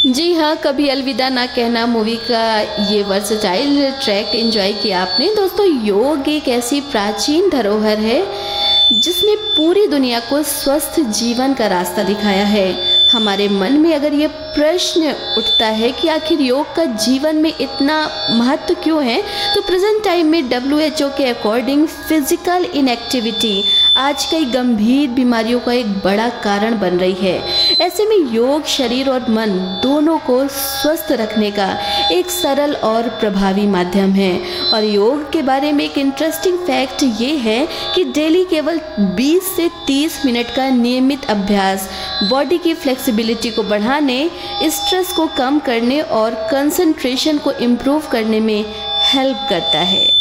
जी हाँ, कभी अलविदा ना कहना मूवी का ये वर्सटाइल ट्रैक एंजॉय किया आपने। दोस्तों, योग एक ऐसी प्राचीन धरोहर है जिसने पूरी दुनिया को स्वस्थ जीवन का रास्ता दिखाया है। हमारे मन में अगर ये प्रश्न उठता है कि आखिर योग का जीवन में इतना महत्व क्यों है, तो प्रेजेंट टाइम में WHO के अकॉर्डिंग फिजिकल इनएक्टिविटी आज कई गंभीर बीमारियों का एक बड़ा कारण बन रही है। ऐसे में योग शरीर और मन दोनों को स्वस्थ रखने का एक सरल और प्रभावी माध्यम है। और योग के बारे में एक इंटरेस्टिंग फैक्ट ये है कि डेली केवल 20 से 30 मिनट का नियमित अभ्यास बॉडी की फ्लेक्सिबिलिटी को बढ़ाने, स्ट्रेस को कम करने और कंसंट्रेशन को इम्प्रूव करने में हेल्प करता है।